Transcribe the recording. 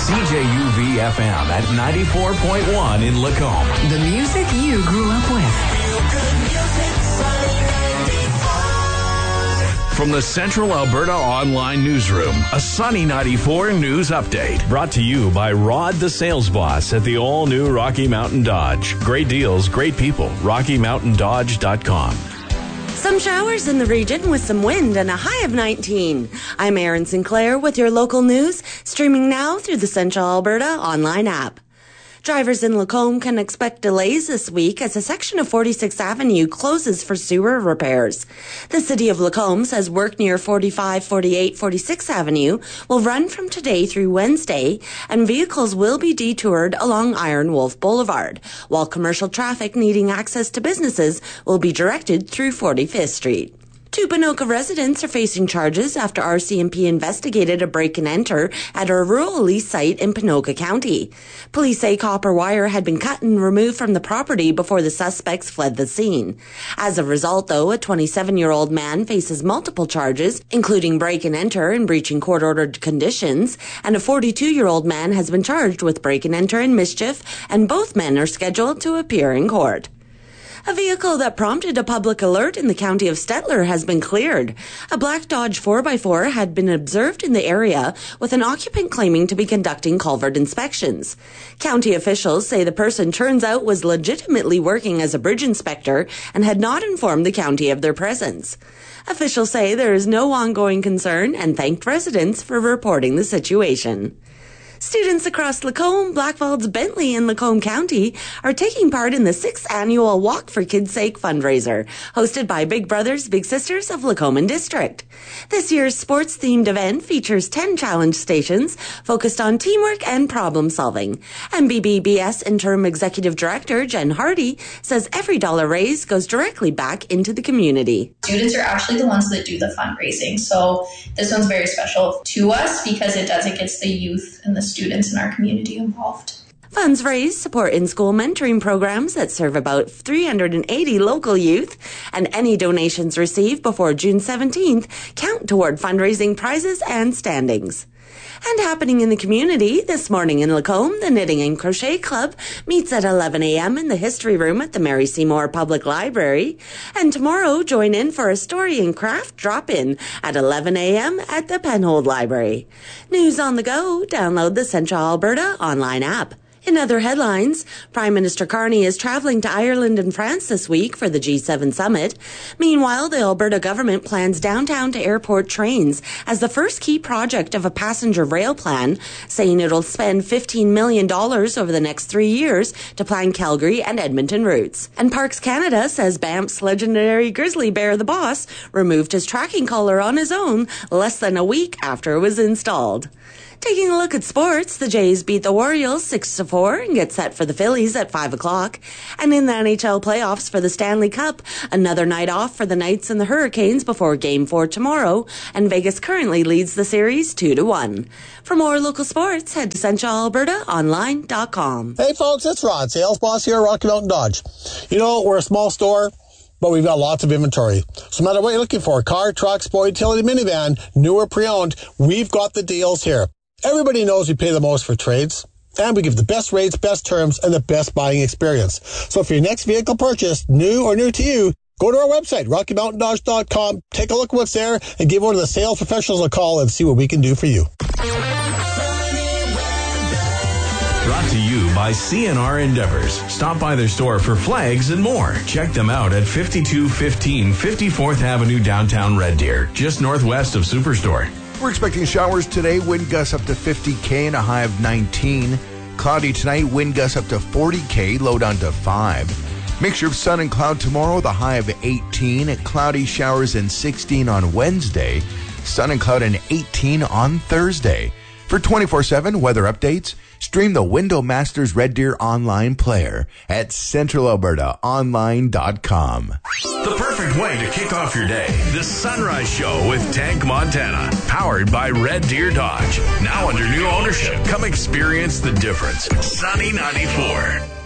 CJUV-FM at 94.1 in Lacombe. The music you grew up with. From the Central Alberta Online Newsroom, a Sunny 94 news update. Brought to you by Rod the Sales Boss at the all-new Rocky Mountain Dodge. Great deals, great people. RockyMountainDodge.com. Some showers in the region with some wind and a high of 19. I'm Erin Sinclair with your local news, streaming now through the Central Alberta online app. Drivers in Lacombe can expect delays this week as a section of 46th Avenue closes for sewer repairs. The City of Lacombe says work near 45, 48, 46th Avenue will run from today through Wednesday, and vehicles will be detoured along Iron Wolf Boulevard, while commercial traffic needing access to businesses will be directed through 45th Street. 2 Ponoka residents are facing charges after RCMP investigated a break-and-enter at a rural lease site in Ponoka County. Police say copper wire had been cut and removed from the property before the suspects fled the scene. As a result, though, a 27-year-old man faces multiple charges, including break-and-enter and breaching court-ordered conditions, and a 42-year-old man has been charged with break-and-enter and mischief, and both men are scheduled to appear in court. A vehicle that prompted a public alert in the county of Stettler has been cleared. A black Dodge 4x4 had been observed in the area with an occupant claiming to be conducting culvert inspections. County officials say the person turns out was legitimately working as a bridge inspector and had not informed the county of their presence. Officials say there is no ongoing concern and thanked residents for reporting the situation. Students across Lacombe, Blackfalds, Bentley, and Lacombe County are taking part in the 6th annual Walk for Kids' Sake fundraiser, hosted by Big Brothers Big Sisters of Lacombe District. This year's sports-themed event features 10 challenge stations focused on teamwork and problem-solving. And BBBS Interim Executive Director Jen Hardy says every dollar raised goes directly back into the community. Students are actually the ones that do the fundraising, so this one's very special to us because it gets the youth and the students in our community involved. Funds raised support in-school mentoring programs that serve about 380 local youth, and any donations received before June 17th count toward fundraising prizes and standings. And happening in the community, this morning in Lacombe, the Knitting and Crochet Club meets at 11 a.m. in the History Room at the Mary Seymour Public Library. And tomorrow, join in for a story and craft drop-in at 11 a.m. at the Penhold Library. News on the go, download the Central Alberta online app. In other headlines, Prime Minister Carney is traveling to Ireland and France this week for the G7 summit. Meanwhile, the Alberta government plans downtown to airport trains as the first key project of a passenger rail plan, saying it'll spend $15 million over the next 3 years to plan Calgary and Edmonton routes. And Parks Canada says Banff's legendary grizzly bear, the Boss, removed his tracking collar on his own less than a week after it was installed. Taking a look at sports, the Jays beat the Orioles 6-4 and get set for the Phillies at 5 o'clock. And in the NHL playoffs for the Stanley Cup, another night off for the Knights and the Hurricanes before Game 4 tomorrow, and Vegas currently leads the series 2-1. For more local sports, head to CentralAlbertaOnline.com. Hey folks, it's Rod, sales boss here at Rocky Mountain Dodge. You know, we're a small store, but we've got lots of inventory. So no matter what you're looking for, car, truck, sport, utility, minivan, new or pre-owned, we've got the deals here. Everybody knows we pay the most for trades, and we give the best rates, best terms, and the best buying experience. So for your next vehicle purchase, new or new to you, go to our website, RockyMountainDodge.com, take a look at what's there, and give one of the sales professionals a call and see what we can do for you. Brought to you by CNR Endeavors. Stop by their store for flags and more. Check them out at 5215 54th Avenue, downtown Red Deer, just northwest of Superstore. We're expecting showers today, wind gusts up to 50 km and a high of 19. Cloudy tonight, wind gusts up to 40 km, low down to 5. Mixture of sun and cloud tomorrow with a high of 18. Cloudy showers and 16 on Wednesday. Sun and cloud and 18 on Thursday. For 24/7 weather updates, stream the Window Masters Red Deer online player at CentralAlbertaOnline.com. The perfect way to kick off your day. The Sunrise Show with Tank Montana. Powered by Red Deer Dodge. Now under new ownership. Come experience the difference. Sunny 94.